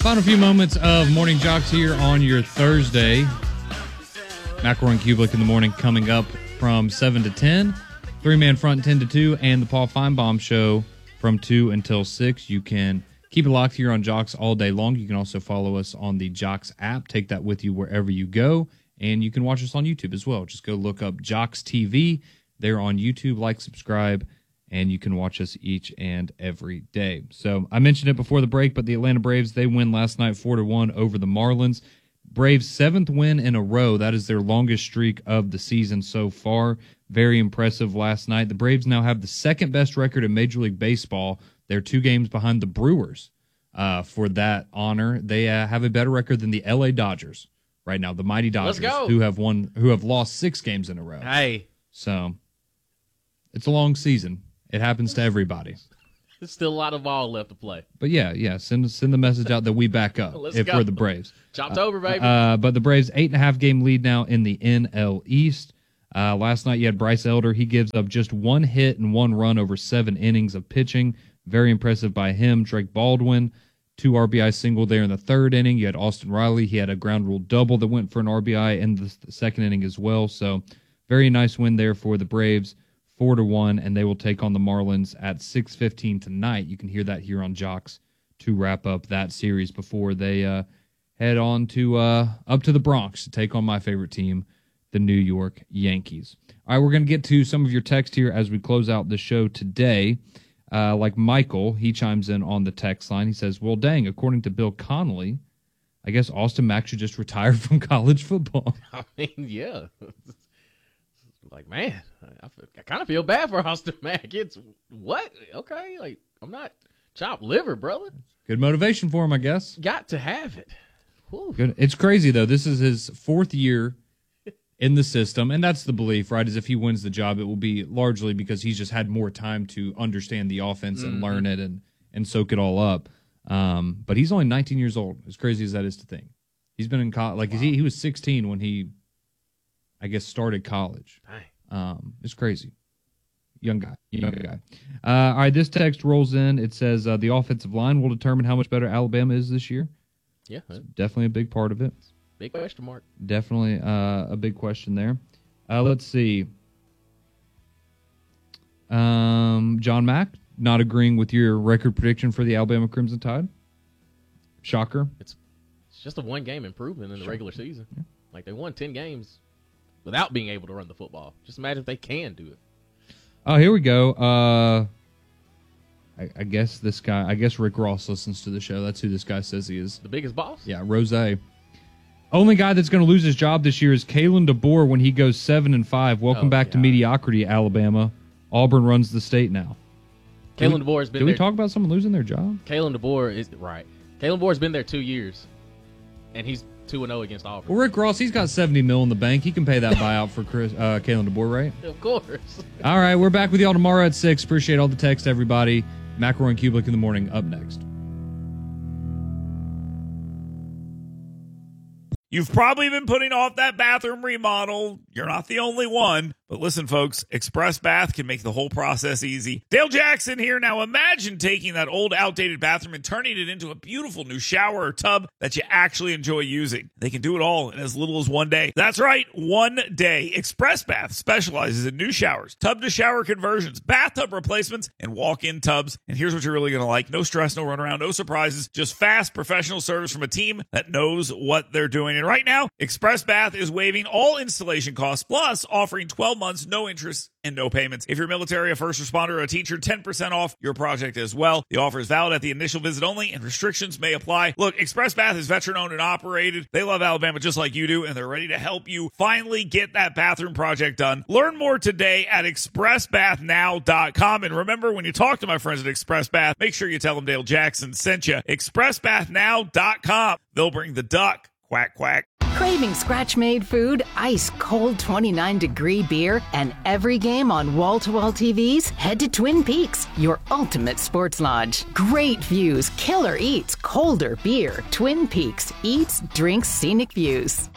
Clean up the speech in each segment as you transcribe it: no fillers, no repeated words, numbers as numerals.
Final few moments of Morning Jocks here on your Thursday. McElroy and Kublik in the morning coming up from 7 to 10. Three-man front 10 to 2. And the Paul Feinbaum Show from 2 until 6. You can keep it locked here on Jocks all day long. You can also follow us on the Jocks app. Take that with you wherever you go. And you can watch us on YouTube as well. Just go look up Jocks TV. They're on YouTube. Like, subscribe, and you can watch us each and every day. So I mentioned it before the break, but the Atlanta Braves, they win last night 4-1 over the Marlins. Braves' 7th win in a row. That is their longest streak of the season so far. Very impressive last night. The Braves now have the second best record in Major League Baseball. They're 2 games behind the Brewers for that honor. They have a better record than the LA Dodgers right now, the mighty Dodgers, who have lost 6 games in a row. Hey. So it's a long season. It happens to everybody. There's still a lot of ball left to play. But yeah, send the message out that we back up if we're the Braves. Chopped over, baby. But the Braves, 8.5 game lead now in the NL East. Last night you had Bryce Elder. He gives up just 1 hit and 1 run over 7 innings of pitching. Very impressive by him. Drake Baldwin, 2 RBI single there in the 3rd inning. You had Austin Riley. He had a ground rule double that went for an RBI in the 2nd inning as well. So very nice win there for the Braves. 4-1, and they will take on the Marlins at 6:15 tonight. You can hear that here on Jocks to wrap up that series before they head on to up to the Bronx to take on my favorite team, the New York Yankees. All right, we're going to get to some of your text here as we close out the show today. Like Michael, he chimes in on the text line. He says, well, dang, according to Bill Connolly, I guess Austin Mack should just retire from college football. I mean, yeah. Like, man, I kind of feel bad for Austin Mack. It's what? Okay, like, I'm not chopped liver, brother. Good motivation for him, I guess. Got to have it. Whew. Good. It's crazy, though. This is his 4th year in the system, and that's the belief, right, is if he wins the job, it will be largely because he's just had more time to understand the offense and learn it and soak it all up. But he's only 19 years old, as crazy as that is to think. He's been in college. Like, he was 16 when he, I guess, started college. It's crazy. Young guy. All right, this text rolls in. It says the offensive line will determine how much better Alabama is this year. Yeah. It's definitely a big part of it. Big question mark. Definitely a big question there. Let's see. John Mack, not agreeing with your record prediction for the Alabama Crimson Tide. Shocker. It's just a 1-game improvement in the regular season. Yeah. Like, they won 10 games without being able to run the football. Just imagine if they can do it. Oh, here we go. I guess this guy, Rick Ross listens to the show. That's who this guy says he is. The biggest boss? Yeah, Rose. Only guy that's going to lose his job this year is Kalen DeBoer when he goes 7-5. Welcome back to mediocrity, Alabama. Auburn runs the state now. Kalen DeBoer has been there. Did we talk about someone losing their job? Kalen DeBoer is right. Kalen DeBoer has been there 2 years, and he's 2-0 against Auburn. Well, Rick Ross, he's got $70 million in the bank. He can pay that buyout for Kalen DeBoer, right? Of course. All right, we're back with y'all tomorrow at 6. Appreciate all the text, everybody. McElroy and Kublik in the morning up next. You've probably been putting off that bathroom remodel. You're not the only one. But listen, folks, Express Bath can make the whole process easy. Dale Jackson here. Now imagine taking that old, outdated bathroom and turning it into a beautiful new shower or tub that you actually enjoy using. They can do it all in as little as 1 day. That's right, 1 day. Express Bath specializes in new showers, tub-to-shower conversions, bathtub replacements, and walk-in tubs. And here's what you're really going to like. No stress, no runaround, no surprises. Just fast, professional service from a team that knows what they're doing. And right now, Express Bath is waiving all installation costs, plus offering 12 months, no interest, and no payments. If you're military, a first responder, or a teacher, 10% off your project as well. The offer is valid at the initial visit only, and restrictions may apply. Look, Express Bath is veteran-owned and operated. They love Alabama just like you do, and they're ready to help you finally get that bathroom project done. Learn more today at expressbathnow.com. And remember, when you talk to my friends at Express Bath, make sure you tell them Dale Jackson sent you. expressbathnow.com. They'll bring the duck. Quack, quack. Craving scratch-made food, ice-cold 29-degree beer, and every game on wall-to-wall TVs? Head to Twin Peaks, your ultimate sports lodge. Great views, killer eats, colder beer. Twin Peaks, eats, drinks, scenic views.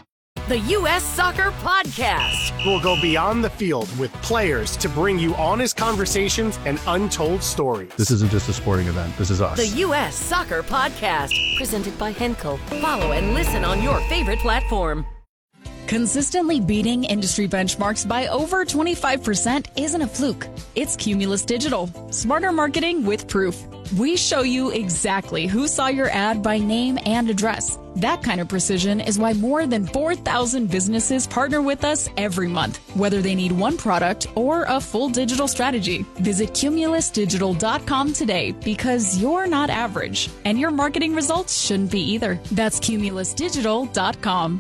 the U.S. Soccer Podcast. We'll go beyond the field with players to bring you honest conversations and untold stories. This isn't just a sporting event. This is us. The U.S. Soccer Podcast, presented by Henkel. Follow and listen on your favorite platform. Consistently beating industry benchmarks by over 25% isn't a fluke. It's Cumulus Digital. Smarter marketing with proof. We show you exactly who saw your ad by name and address. That kind of precision is why more than 4,000 businesses partner with us every month, whether they need one product or a full digital strategy. Visit cumulusdigital.com today because you're not average, and your marketing results shouldn't be either. That's cumulusdigital.com.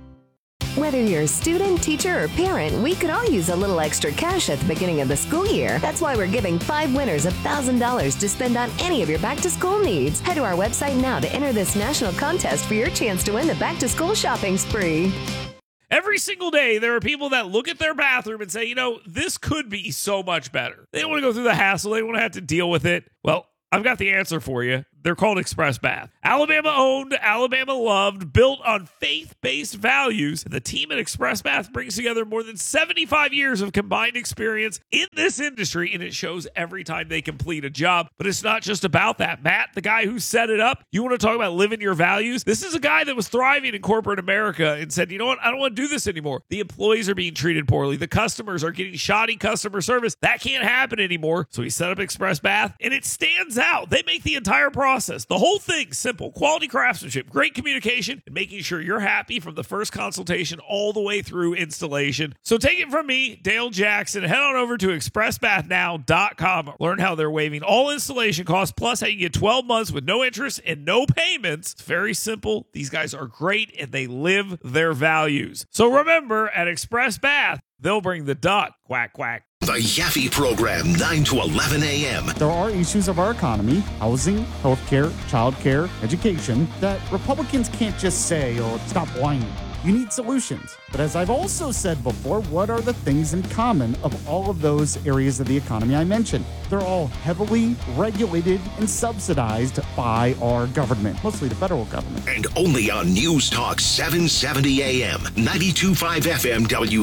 Whether you're a student, teacher, or parent, we could all use a little extra cash at the beginning of the school year. That's why we're giving 5 winners $1,000 to spend on any of your back-to-school needs. Head to our website now to enter this national contest for your chance to win the back-to-school shopping spree. Every single day, there are people that look at their bathroom and say, you know, this could be so much better. They don't want to go through the hassle. They don't want to have to deal with it. Well, I've got the answer for you. They're called Express Bath. Alabama owned, Alabama loved, built on faith-based values. The team at Express Bath brings together more than 75 years of combined experience in this industry, and it shows every time they complete a job. But it's not just about that. Matt, the guy who set it up, you want to talk about living your values? This is a guy that was thriving in corporate America and said, you know what? I don't want to do this anymore. The employees are being treated poorly. The customers are getting shoddy customer service. That can't happen anymore. So he set up Express Bath, and it stands out. They make the entire process, the whole thing, simple. Quality craftsmanship, great communication, and making sure you're happy from the first consultation all the way through installation. So take it from me, Dale Jackson. Head on over to expressbathnow.com. Learn how they're waiving all installation costs, plus how you get 12 months with no interest and no payments. It's very simple. These guys are great, and they live their values. So remember, at Express Bath, they'll bring the duck. Quack, quack. The Yaffe Program, 9 to 11 a.m. There are issues of our economy, housing, healthcare, childcare, education, that Republicans can't just say, oh, stop whining. You need solutions. But as I've also said before, what are the things in common of all of those areas of the economy I mentioned? They're all heavily regulated and subsidized by our government, mostly the federal government. And only on News Talk 770 AM, 92.5 FM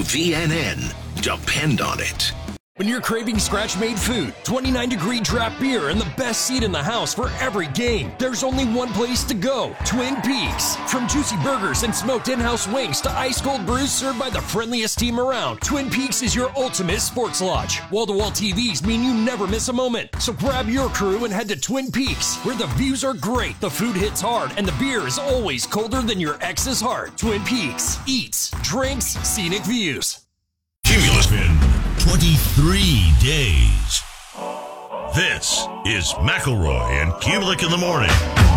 WVNN. Depend on it. When you're craving scratch-made food, 29-degree draft beer, and the best seat in the house for every game, there's only one place to go, Twin Peaks. From juicy burgers and smoked in-house wings to ice-cold brews served by the friendliest team around, Twin Peaks is your ultimate sports lodge. Wall-to-wall TVs mean you never miss a moment. So grab your crew and head to Twin Peaks, where the views are great, the food hits hard, and the beer is always colder than your ex's heart. Twin Peaks. Eats, drinks, scenic views. Cumulus been 23 days. This is McElroy and Kubelik in the morning.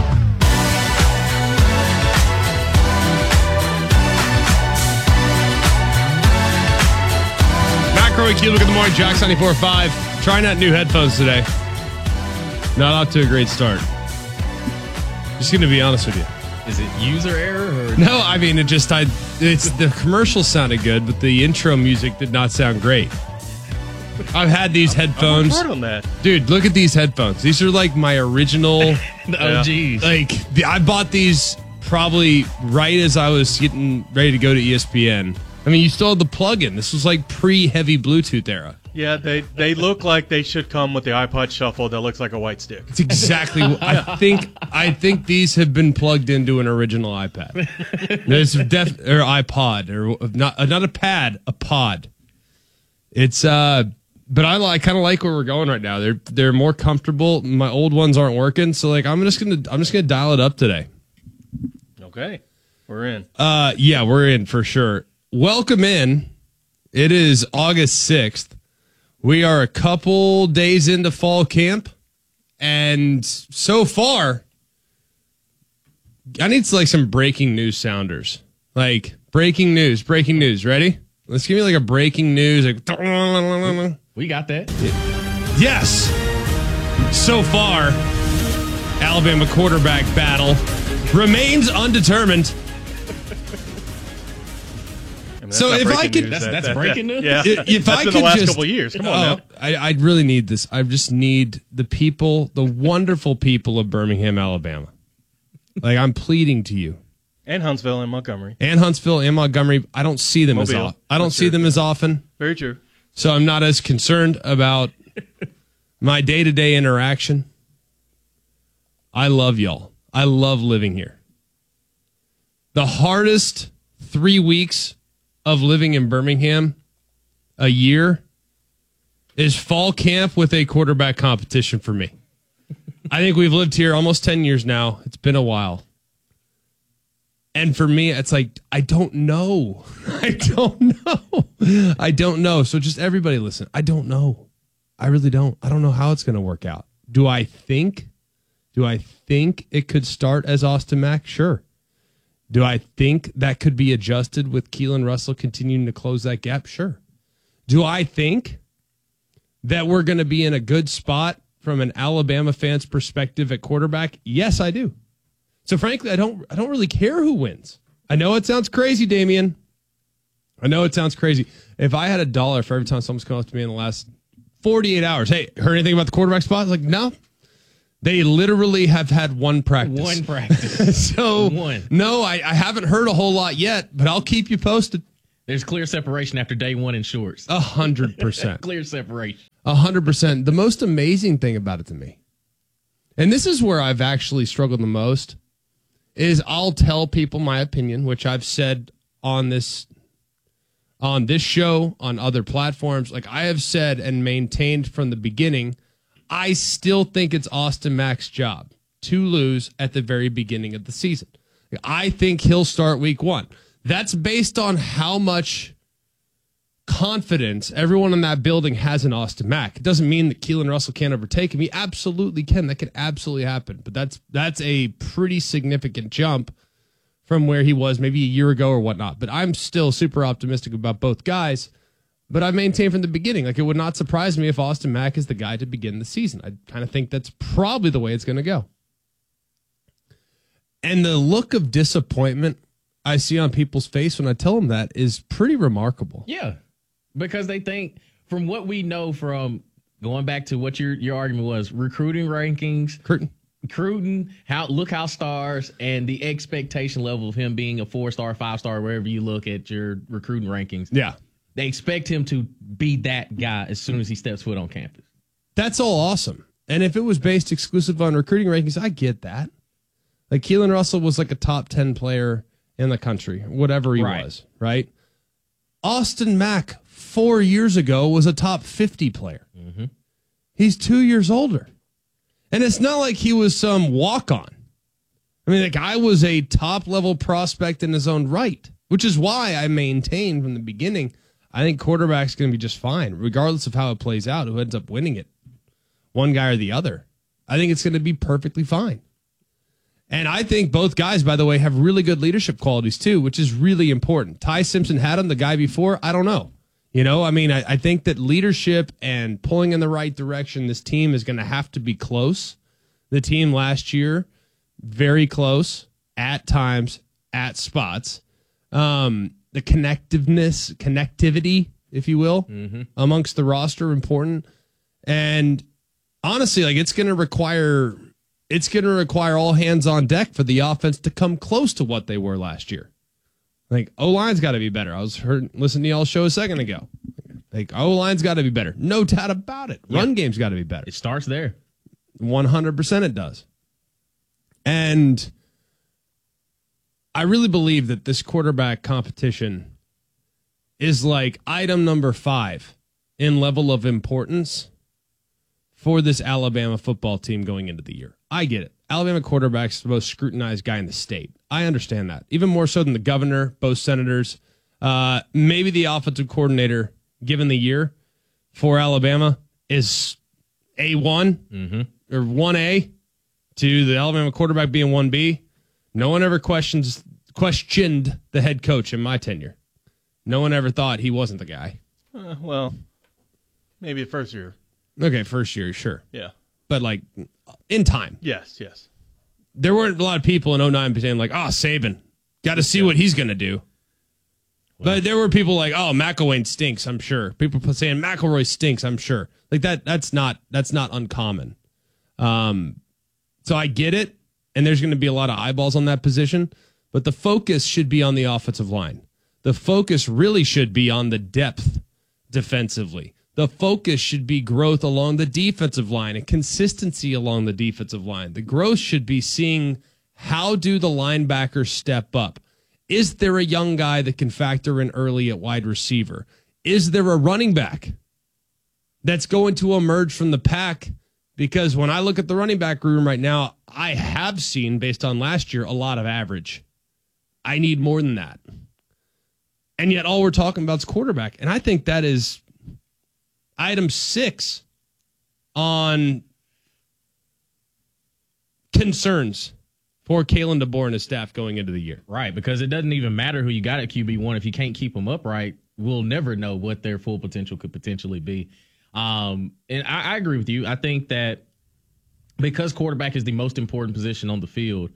McElroy, Kubelik in the morning. Jack 94.5. Trying out new headphones today. Not off to a great start. Just going to be honest with you. Is it user error? Or No, I mean, it's the commercial sounded good, but the intro music did not sound great. I've had these headphones. I'm on that. Dude, look at these headphones. These are like my original the OGs. I bought these probably right as I was getting ready to go to ESPN. I mean, you still had the plug-in. This was like pre-heavy Bluetooth era. Yeah, they look like they should come with the iPod Shuffle that looks like a white stick. It's exactly what I think these have been plugged into an original iPad. There's or iPod or not a pad, a pod. It's but I kind of like where we're going right now. They're more comfortable. My old ones aren't working, so like I'm just gonna dial it up today. Okay, we're in. Yeah, we're in for sure. Welcome in. It is August 6th. We are a couple days into fall camp, and so far, I need some breaking news sounders. Like breaking news. Ready? Let's give me like a breaking news. Like, we got that. Yes. So far, Alabama quarterback battle remains undetermined. So if I could, that's breaking news. Yeah, if that's I in could the last just, couple of years. Come on now. I really need this. I just need the people, the wonderful people of Birmingham, Alabama. Like I'm pleading to you, And Huntsville and Montgomery. I don't see them as often. I don't see them as often. Very true. So I'm not as concerned about my day-to-day interaction. I love y'all. I love living here. The hardest 3 weeks of living in Birmingham a year is fall camp with a quarterback competition for me. I think we've lived here almost 10 years now. It's been a while. And for me, it's like, I don't know. I don't know. So just everybody listen. I don't know. I really don't. I don't know how it's going to work out. Do I think it could start as Austin Mack? Sure. Do I think that could be adjusted with Keelan Russell continuing to close that gap? Sure. Do I think that we're going to be in a good spot from an Alabama fan's perspective at quarterback? Yes, I do. So frankly, I don't really care who wins. I know it sounds crazy, Damian. I know it sounds crazy. If I had $1 for every time someone's come up to me in the last 48 hours, hey, heard anything about the quarterback spot? I was like, no. They literally have had one practice. So, no, I haven't heard a whole lot yet, but I'll keep you posted. There's clear separation after day one in shorts. 100%. Clear separation. 100%. The most amazing thing about it to me, and this is where I've actually struggled the most, is I'll tell people my opinion, which I've said on this show, on other platforms. Like I have said and maintained from the beginning, I still think it's Austin Mack's job to lose at the very beginning of the season. I think he'll start week 1. That's based on how much confidence everyone in that building has in Austin Mack. It doesn't mean that Keelan Russell can't overtake him. He absolutely can. That could absolutely happen. But that's a pretty significant jump from where he was maybe a year ago or whatnot. But I'm still super optimistic about both guys. But I maintained from the beginning, like it would not surprise me if Austin Mack is the guy to begin the season. I kind of think that's probably the way it's going to go. And the look of disappointment I see on people's face when I tell them that is pretty remarkable. Yeah, because they think, from what we know from going back to what your argument was, recruiting rankings, recruiting, how stars, and the expectation level of him being a 4-star, 5-star, wherever you look at your recruiting rankings. Yeah. They expect him to be that guy as soon as he steps foot on campus. That's all awesome. And if it was based exclusive on recruiting rankings, I get that. Like Keelan Russell was like a top 10 player in the country, whatever he was, right? Austin Mack 4 years ago was a top 50 player. Mm-hmm. He's 2 years older. And it's not like he was some walk-on. I mean, the guy was a top-level prospect in his own right, which is why I maintained from the beginning, I think quarterback's going to be just fine, regardless of how it plays out, who ends up winning it, one guy or the other. I think it's going to be perfectly fine. And I think both guys, by the way, have really good leadership qualities too, which is really important. Ty Simpson had him, the guy before, I don't know. You know, I mean, I think that leadership and pulling in the right direction, this team is going to have to be close. The team last year, very close at times, at spots. The connectivity, if you will, amongst the roster, important. And honestly, like it's going to require all hands on deck for the offense to come close to what they were last year. Like O-line's got to be better. I was listening to y'all's show a second ago. Like O-line's got to be better, no doubt about it. Run game's got to be better. It starts there. 100% it does. And I really believe that this quarterback competition is like item number 5 in level of importance for this Alabama football team going into the year. I get it. Alabama quarterback's the most scrutinized guy in the state. I understand that. Even more so than the governor, both senators, maybe the offensive coordinator, given the year for Alabama, is A1 or 1A to the Alabama quarterback being 1B. No one ever questioned the head coach in my tenure. No one ever thought he wasn't the guy. Well, maybe the first year. Okay, first year, sure. Yeah. But, like, in time. Yes. There weren't a lot of people in 2009 saying, like, Saban, got to see what he's going to do. Well, but there were people like, McElwain stinks, I'm sure. People saying McElroy stinks, I'm sure. Like, that's not uncommon. So I get it, and there's going to be a lot of eyeballs on that position. but the focus should be on the offensive line. The focus really should be on the depth defensively. The focus should be growth along the defensive line and consistency along the defensive line. The growth should be seeing how do the linebackers step up. Is there a young guy that can factor in early at wide receiver? Is there a running back that's going to emerge from the pack? Because when I look at the running back room right now, I have seen, based on last year, a lot of average. I need more than that. And yet all we're talking about is quarterback. And I think that is item 6 on concerns for Kalen DeBoer and his staff going into the year. Right, because it doesn't even matter who you got at QB1. If you can't keep them upright, we'll never know what their full potential could potentially be. And I agree with you. I think that because quarterback is the most important position on the field,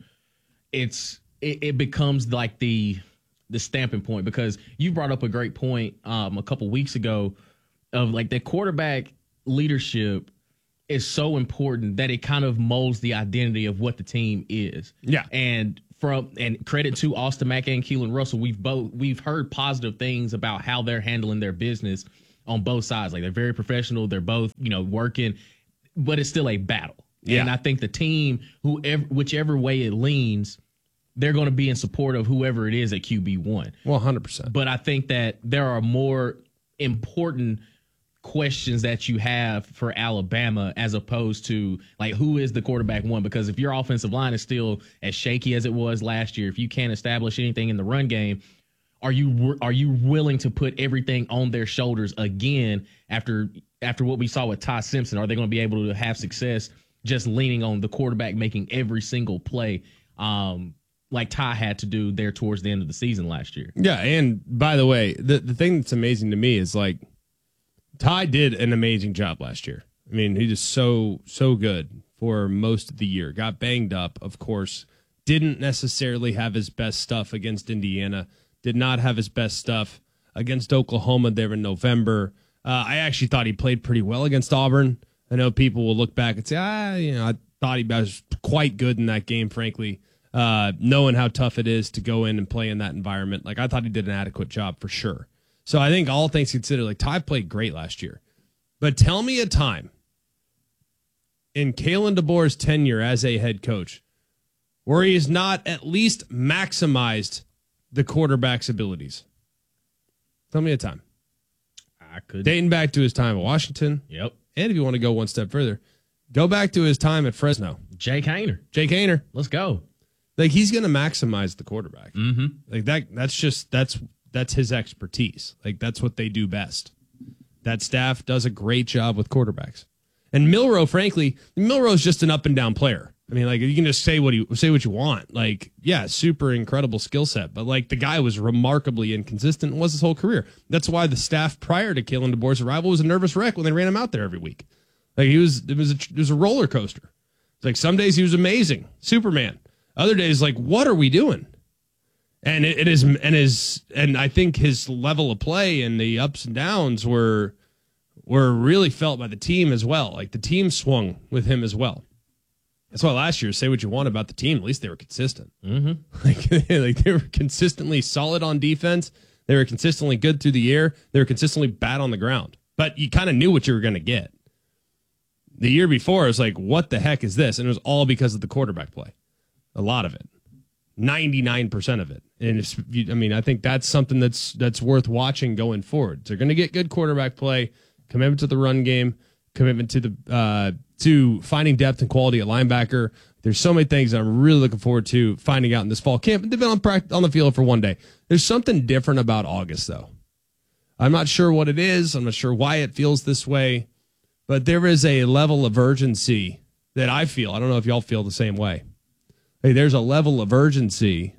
it becomes like the stamping point, because you brought up a great point a couple weeks ago of like the quarterback leadership is so important that it kind of molds the identity of what the team is. Yeah. And credit to Austin Mack and Keelan Russell, we've heard positive things about how they're handling their business on both sides. Like, they're very professional, they're both, working, but it's still a battle. Yeah. And I think the team, whichever way it leans, they're going to be in support of whoever it is at QB1. Well, 100%. But I think that there are more important questions that you have for Alabama as opposed to, like, who is the quarterback one? Because if your offensive line is still as shaky as it was last year, if you can't establish anything in the run game, are you willing to put everything on their shoulders again after what we saw with Ty Simpson? Are they going to be able to have success just leaning on the quarterback making every single play like Ty had to do there towards the end of the season last year? Yeah, and by the way, the thing that's amazing to me is, like, Ty did an amazing job last year. I mean, he just so good for most of the year. Got banged up, of course. Didn't necessarily have his best stuff against Indiana. Did not have his best stuff against Oklahoma there in November. I actually thought he played pretty well against Auburn. I know people will look back and say, I thought he was quite good in that game, frankly, knowing how tough it is to go in and play in that environment. Like, I thought he did an adequate job for sure. So I think all things considered, like, Ty played great last year. But tell me a time in Kalen DeBoer's tenure as a head coach where he has not at least maximized the quarterback's abilities. Tell me a time. I could. Dating back to his time at Washington. Yep. And if you want to go one step further, go back to his time at Fresno. Jake Haener. Let's go. Like, he's going to maximize the quarterback. Mm-hmm. Like, that's his expertise. Like, that's what they do best. That staff does a great job with quarterbacks. And Milroe, frankly, Milroe's just an up and down player. I mean, like, you can just say what you want. Like, yeah, super incredible skill set, but, like, the guy was remarkably inconsistent and was his whole career. That's why the staff prior to Kalen DeBoer's arrival was a nervous wreck when they ran him out there every week. Like, it was a roller coaster. It's like, some days he was amazing, Superman. Other days, like, what are we doing? And and I think his level of play and the ups and downs were really felt by the team as well. Like, the team swung with him as well. That's why last year, say what you want about the team, at least they were consistent. Mm-hmm. Like they were consistently solid on defense. They were consistently good through the air. They were consistently bad on the ground. But you kind of knew what you were going to get. The year before, it was like, what the heck is this? And it was all because of the quarterback play. A lot of it. 99% of it. And I think that's something that's worth watching going forward. They're going to get good quarterback play, commitment to the run game, commitment to the to finding depth and quality at linebacker. There's so many things I'm really looking forward to finding out in this fall camp. They've been on the field for one day. There's something different about August, though. I'm not sure what it is. I'm not sure why it feels this way, but there is a level of urgency that I feel. I don't know if y'all feel the same way. Hey, there's a level of urgency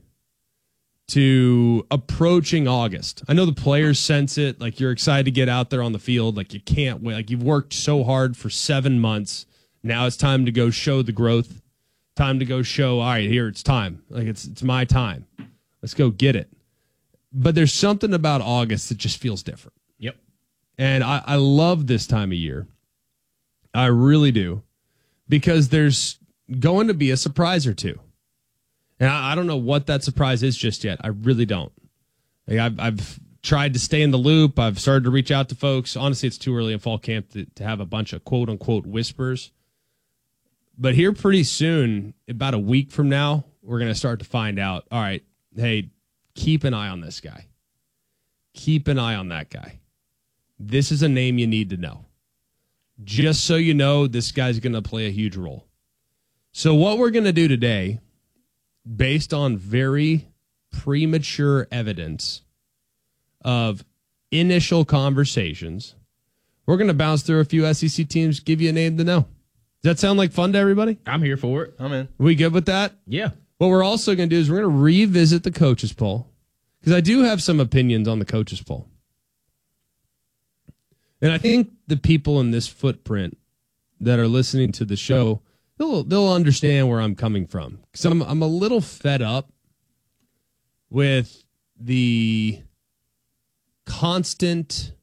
to approaching August. I know the players sense it. Like, you're excited to get out there on the field. Like, you can't wait. Like, you've worked so hard for 7 months. Now it's time to go show the growth. Time to go show, all right, here, it's time. Like, it's my time. Let's go get it. But there's something about August that just feels different. Yep. And I love this time of year. I really do. Because there's going to be a surprise or two. And I don't know what that surprise is just yet. I really don't. Like, I've tried to stay in the loop. I've started to reach out to folks. Honestly, it's too early in fall camp to have a bunch of quote-unquote whispers. But here pretty soon, about a week from now, we're going to start to find out, all right, hey, keep an eye on this guy. Keep an eye on that guy. This is a name you need to know. Just so you know, this guy's going to play a huge role. So what we're going to do today, based on very premature evidence of initial conversations, we're going to bounce through a few SEC teams, give you a name to know. Does that sound like fun to everybody? I'm here for it. I'm in. We good with that? Yeah. What we're also going to do is we're going to revisit the coaches poll, because I do have some opinions on the coaches poll. And I think the people in this footprint that are listening to the show, they'll understand where I'm coming from. Because I'm a little fed up with the constant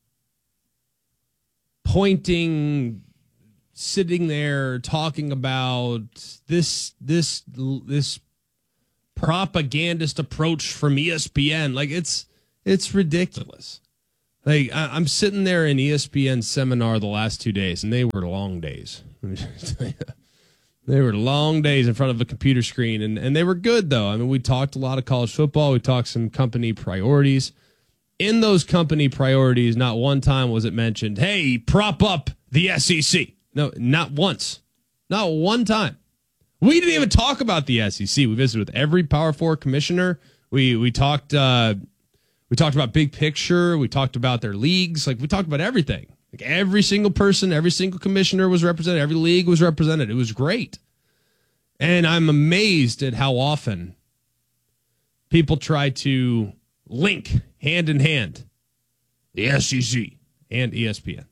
pointing, sitting there talking about this propagandist approach from ESPN. Like, it's ridiculous. Like, I'm sitting there in ESPN seminar the last 2 days, and they were long days. Let me just tell you. They were long days in front of a computer screen, and they were good, though. I mean, we talked a lot of college football. We talked some company priorities. In those company priorities, not one time was it mentioned, hey, prop up the SEC. No, not once. Not one time. We didn't even talk about the SEC. We visited with every Power 4 commissioner. We talked about big picture. We talked about their leagues. Like, we talked about everything. Like, every single person, every single commissioner was represented. Every league was represented. It was great. And I'm amazed at how often people try to link hand in hand the SEC and ESPN,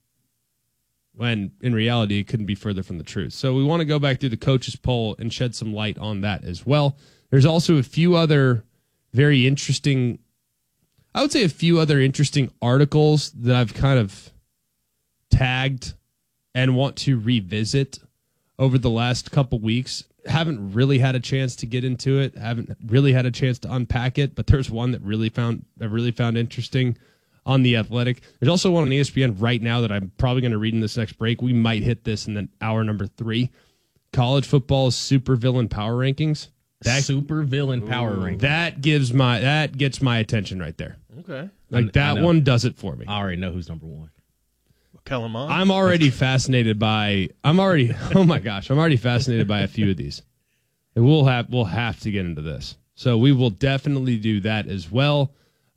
when in reality it couldn't be further from the truth. So we want to go back through the coaches poll and shed some light on that as well. There's also a few other very interesting, I would say a few other interesting articles that I've kind of tagged and want to revisit over the last couple weeks. Haven't really had a chance to get into it. Haven't really had a chance to unpack it, but there's one that I really found interesting on The Athletic. There's also one on ESPN right now that I'm probably going to read in this next break. We might hit this in hour number 3. College football's supervillain power rankings. Supervillain power rankings. That gets my attention right there. Okay. Like, that one does it for me. I already know who's number 1. Kellen Mond. I'm already fascinated by I'm already fascinated by a few of these. And we'll have to get into this. So we will definitely do that as well.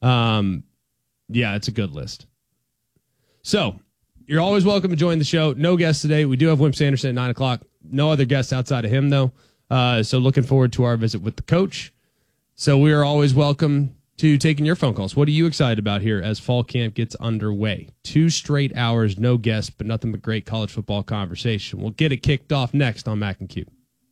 Yeah, it's a good list. So you're always welcome to join the show. No guests today. We do have Wimp Sanderson at 9:00. No other guests outside of him, though. So looking forward to our visit with the coach. So we are always welcome to taking your phone calls. What are you excited about here as fall camp gets underway? 2 straight hours, no guests, but nothing but great college football conversation. We'll get it kicked off next on Mac and Q.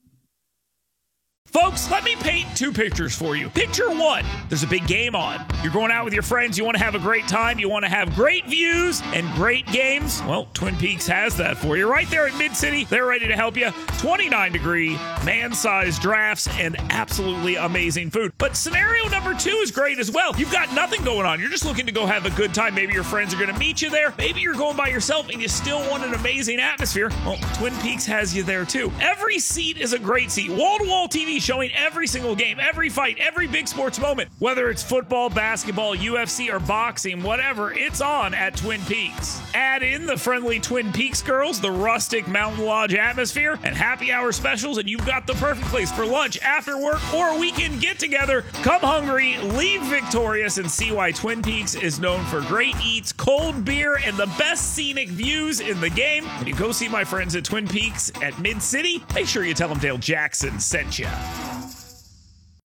Folks, let me paint 2 pictures for you. Picture 1, there's a big game on. You're going out with your friends. You want to have a great time. You want to have great views and great games. Well, Twin Peaks has that for you. Right there in Mid-City, they're ready to help you. 29-degree, man-sized drafts, and absolutely amazing food. But scenario number 2 is great as well. You've got nothing going on. You're just looking to go have a good time. Maybe your friends are going to meet you there. Maybe you're going by yourself and you still want an amazing atmosphere. Well, Twin Peaks has you there too. Every seat is a great seat. Wall-to-wall TV showing every single game, every fight, every big sports moment. Whether it's football, basketball, UFC, or boxing, whatever, it's on at Twin Peaks. Add in the friendly Twin Peaks girls, the rustic Mountain Lodge atmosphere, and happy hour specials, and you've got the perfect place for lunch, after work, or a weekend get-together. Come hungry, leave victorious, and see why Twin Peaks is known for great eats, cold beer, and the best scenic views in the game. When you go see my friends at Twin Peaks at Mid-City, make sure you tell them Dale Jackson sent you.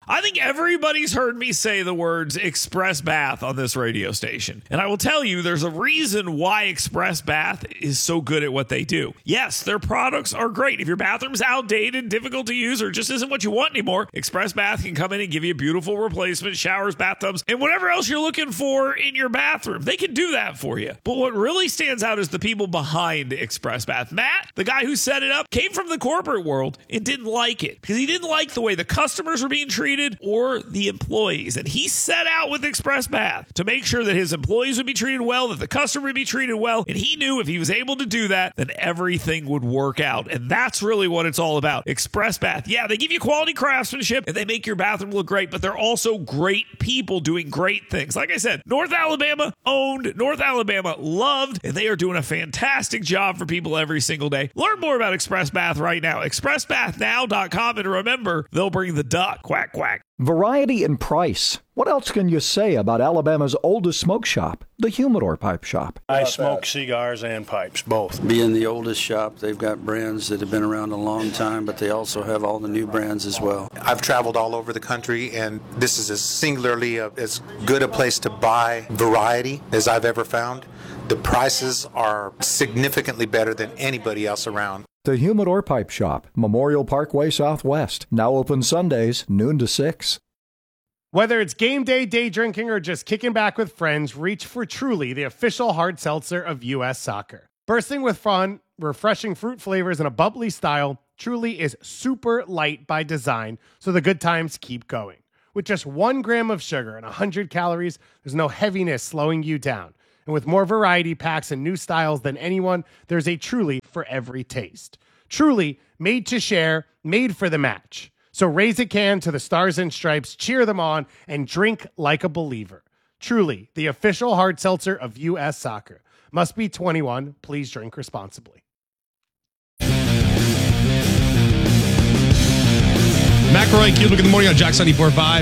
I think everybody's heard me say the words Express Bath on this radio station. And I will tell you, there's a reason why Express Bath is so good at what they do. Yes, their products are great. If your bathroom's outdated, difficult to use, or just isn't what you want anymore, Express Bath can come in and give you a beautiful replacement, showers, bathtubs, and whatever else you're looking for in your bathroom. They can do that for you. But what really stands out is the people behind Express Bath. Matt, the guy who set it up, came from the corporate world and didn't like it because he didn't like the way the customers were being treated or the employees. And he set out with Express Bath to make sure that his employees would be treated well, that the customer would be treated well. And he knew if he was able to do that, then everything would work out. And that's really what it's all about. Express Bath. Yeah, they give you quality craftsmanship and they make your bathroom look great, but they're also great people doing great things. Like I said, North Alabama owned, North Alabama loved, and they are doing a fantastic job for people every single day. Learn more about Express Bath right now. ExpressBathNow.com, and remember, they'll bring the duck. Quack, quack. Variety and price. What else can you say about Alabama's oldest smoke shop, the Humidor Pipe Shop? I smoke cigars and pipes, both. Being the oldest shop, they've got brands that have been around a long time, but they also have all the new brands as well. I've traveled all over the country, and this is as good a place to buy variety as I've ever found. The prices are significantly better than anybody else around. The Humidor Pipe Shop, Memorial Parkway Southwest. Now open Sundays, noon to 6. Whether it's game day, day drinking, or just kicking back with friends, reach for Truly, the official hard seltzer of U.S. Soccer. Bursting with fun, refreshing fruit flavors, and a bubbly style, Truly is super light by design, so the good times keep going. With just 1 gram of sugar and 100 calories, there's no heaviness slowing you down. And with more variety packs and new styles than anyone, there's a Truly for every taste. Truly, made to share, made for the match. So raise a can to the Stars and Stripes, cheer them on, and drink like a believer. Truly, the official hard seltzer of U.S. Soccer. Must be 21. Please drink responsibly. McElroy, Cubic in the morning on Jack 94.5.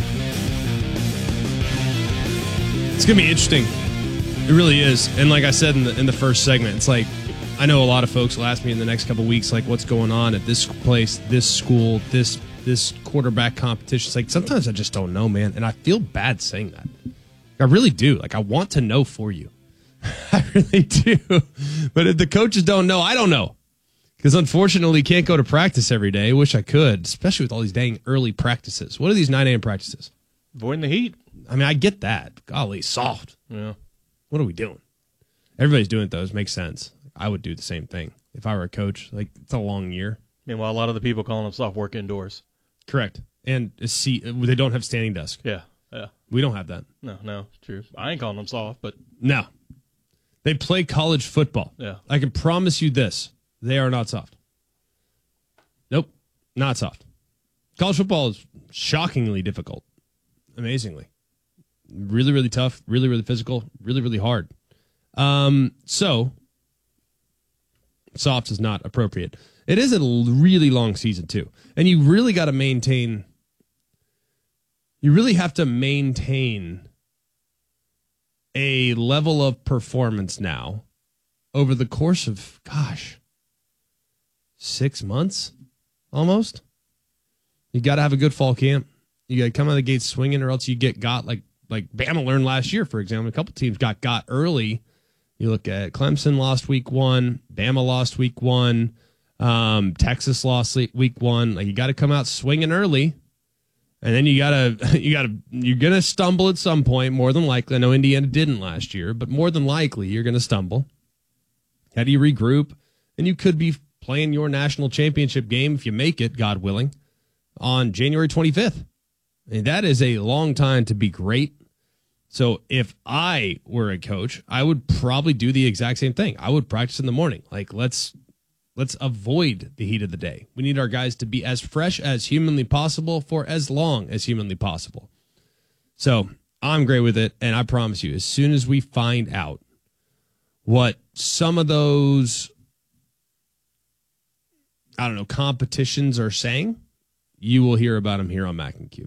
It's going to be interesting. It really is. And like I said in the first segment, it's like, I know a lot of folks will ask me in the next couple of weeks, like, what's going on at this place, this school, this quarterback competition. It's like, sometimes I just don't know, man. And I feel bad saying that. I really do. Like, I want to know for you. I really do. But if the coaches don't know, I don't know. Because unfortunately, can't go to practice every day. I wish I could, especially with all these dang early practices. What are these 9 a.m. practices? Avoiding the heat. I mean, I get that. Golly, soft. Yeah. What are we doing? Everybody's doing it, though. It makes sense. I would do the same thing if I were a coach. Like, it's a long year. Meanwhile, a lot of the people calling them soft work indoors. Correct. And they don't have standing desk. Yeah. We don't have that. No, true. I ain't calling them soft, but no. They play college football. Yeah. I can promise you this. They are not soft. Nope. Not soft. College football is shockingly difficult. Amazingly. Really, really tough. Really, really physical. Really, really hard. So, soft is not appropriate. It is a really long season, too. And you really got to maintain... You really have to maintain a level of performance now over the course of, 6 months almost. You got to have a good fall camp. You got to come out of the gate swinging, or else you get got like Bama learned last year, for example. A couple teams got early. You look at Clemson lost week 1, Bama lost week 1, Texas lost week 1. Like, you got to come out swinging early. And then you're going to stumble at some point, more than likely. I know Indiana didn't last year, but more than likely you're going to stumble. How do you regroup? And you could be playing your national championship game, if you make it, God willing, on January 25th. And that is a long time to be great. So if I were a coach, I would probably do the exact same thing. I would practice in the morning. Like, let's avoid the heat of the day. We need our guys to be as fresh as humanly possible for as long as humanly possible. So I'm great with it, and I promise you, as soon as we find out what some of those, competitions are saying, you will hear about them here on Mac and Cube.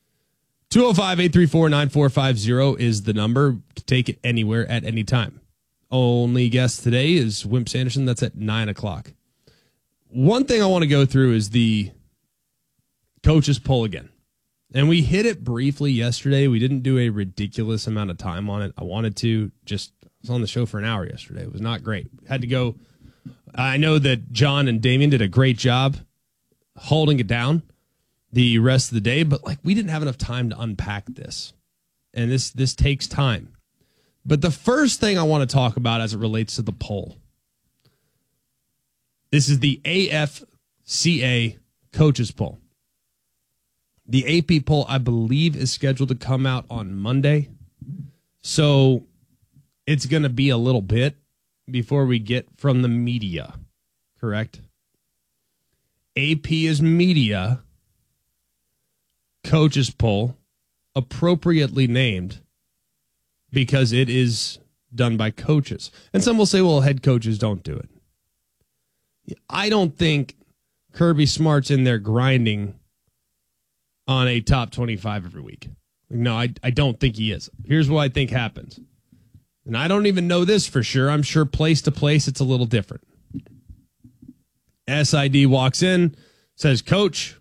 205-834-9450 is the number to take it anywhere at any time. Only guest today is Wimp Sanderson. That's at 9 o'clock. One thing I want to go through is the coaches poll again. And we hit it briefly yesterday. We didn't do a ridiculous amount of time on it. I wanted to. I was on the show for an hour yesterday. It was not great. Had to go. I know that John and Damien did a great job holding it down the rest of the day, but we didn't have enough time to unpack this. And this takes time. But the first thing I want to talk about as it relates to the poll. This is the AFCA coaches poll. The AP poll, I believe, is scheduled to come out on Monday. So it's going to be a little bit before we get from the media, correct? AP is media, coaches poll, appropriately named because it is done by coaches. And some will say, well, head coaches don't do it. I don't think Kirby Smart's in there grinding on a top 25 every week. No, I don't think he is. Here's what I think happens. And I don't even know this for sure. I'm sure place to place it's a little different. SID walks in, says, Coach,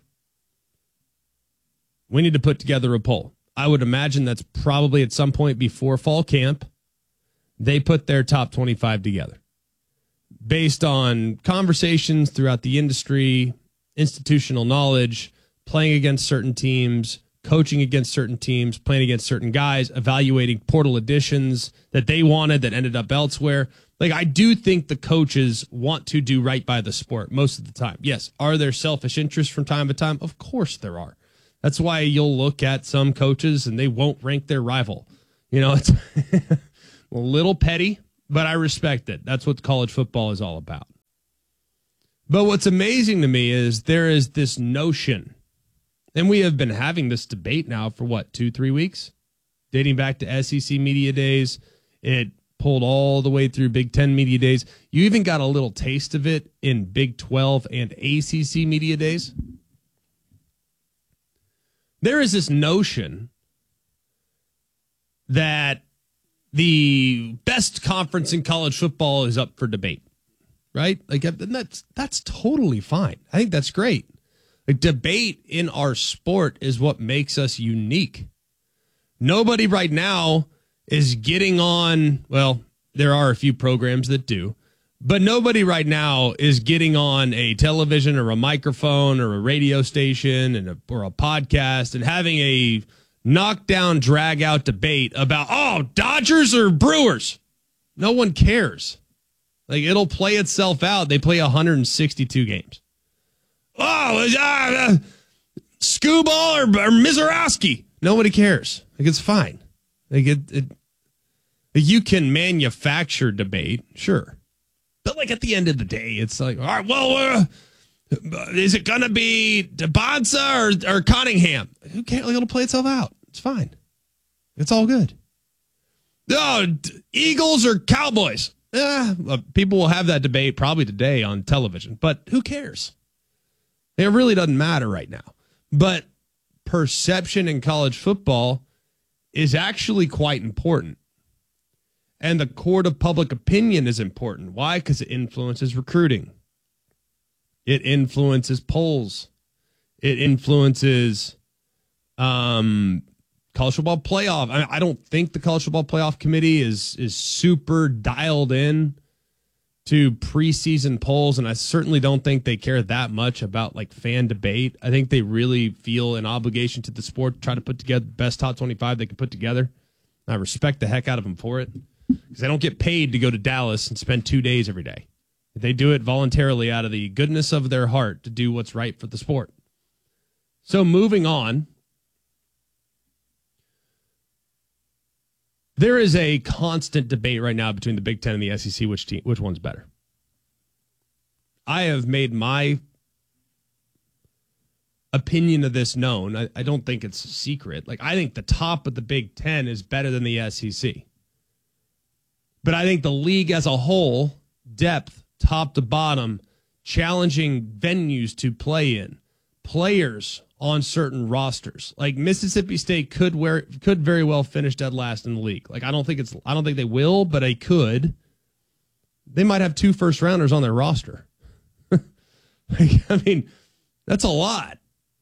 we need to put together a poll. I would imagine that's probably at some point before fall camp. They put their top 25 together based on conversations throughout the industry, institutional knowledge, playing against certain teams, coaching against certain teams, playing against certain guys, evaluating portal additions that they wanted that ended up elsewhere. I do think the coaches want to do right by the sport most of the time. Yes. Are there selfish interests from time to time? Of course there are. That's why you'll look at some coaches and they won't rank their rival. It's a little petty, but I respect it. That's what college football is all about. But what's amazing to me is there is this notion, and we have been having this debate now for 2-3 weeks, dating back to SEC media days. It pulled all the way through Big Ten media days. You even got a little taste of it in Big 12 and ACC media days. There is this notion that the best conference in college football is up for debate, right? That's totally fine. I think that's great. Debate in our sport is what makes us unique. Nobody right now is getting on, well, there are a few programs that do, but nobody right now is getting on a television or a microphone or a radio station or a podcast and having a knockdown, drag-out debate about, Dodgers or Brewers. No one cares. It'll play itself out. They play 162 games. Skubal or Mizorowski. Nobody cares. It's fine. You can manufacture debate, sure. But at the end of the day, it's all right, well, is it going to be Bonsa or Cunningham? Who cares? It'll play itself out. It's fine. It's all good. Eagles or Cowboys? People will have that debate probably today on television, but who cares? It really doesn't matter right now. But perception in college football is actually quite important. And the court of public opinion is important. Why? Because it influences recruiting. It influences polls. It influences college football playoff. I don't think the college football playoff committee is super dialed in to preseason polls, and I certainly don't think they care that much about fan debate. I think they really feel an obligation to the sport to try to put together the best top 25 they can put together. I respect the heck out of them for it because they don't get paid to go to Dallas and spend 2 days every day. They do it voluntarily out of the goodness of their heart to do what's right for the sport. So moving on, there is a constant debate right now between the Big Ten and the SEC, which one's better. I have made my opinion of this known. I don't think it's a secret. I think the top of the Big Ten is better than the SEC. But I think the league as a whole, depth, top to bottom, challenging venues to play in, players on certain rosters. Mississippi State could very well finish dead last in the league. I don't think they will, but they could. They might have 2 first-rounders on their roster. That's a lot.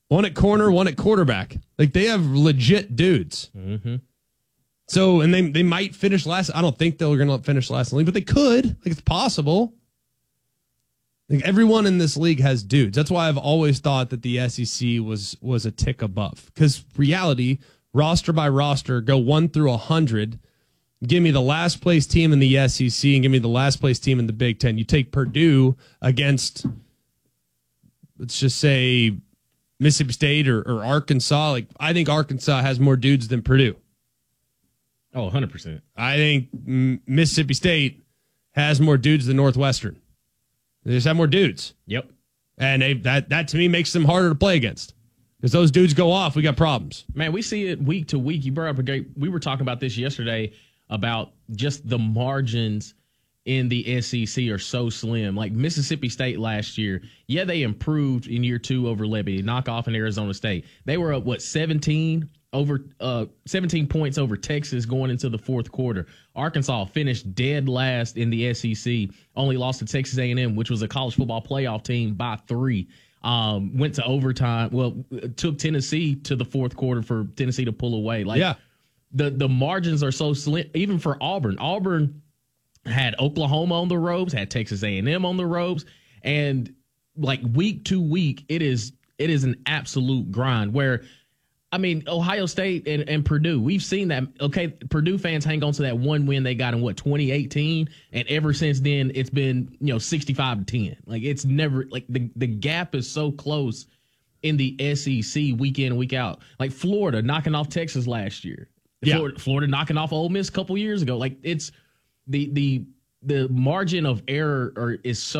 one at corner, one at quarterback. Like, they have legit dudes. Mm-hmm. So, and they might finish last. I don't think they're going to finish last in the league, but they could. Like, it's possible. Like, everyone in this league has dudes. That's why I've always thought that the SEC was a tick above. Because reality, roster by roster, go 1 through 100. Give me the last place team in the SEC and give me the last place team in the Big Ten. You take Purdue against, let's just say, Mississippi State or Arkansas. Like, I think Arkansas has more dudes than Purdue. Oh, 100%. I think Mississippi State has more dudes than Northwestern. They just have more dudes. Yep. And that to me makes them harder to play against. Because those dudes go off, we got problems. Man, we see it week to week. You brought up we were talking about this yesterday about just the margins in the SEC are so slim. Like Mississippi State last year, yeah, they improved in year 2 over Levy, knock off in Arizona State. They were up, 17 points over Texas going into the fourth quarter. Arkansas finished dead last in the SEC, only lost to Texas A&M, which was a college football playoff team, by 3. Went to overtime. Well, took Tennessee to the fourth quarter for Tennessee to pull away. Like, yeah, the margins are so slim. Even for Auburn, Auburn had Oklahoma on the ropes, had Texas A&M on the ropes, and like week to week, it is an absolute grind. Where, I mean, Ohio State and Purdue, we've seen that. Okay, Purdue fans hang on to that one win they got in 2018, and ever since then it's been 65-10. Like, it's never, like, the gap is so close in the SEC week in and week out. Like Florida knocking off Texas last year, yeah. Florida knocking off Ole Miss a couple years ago. Like, it's the margin of error is so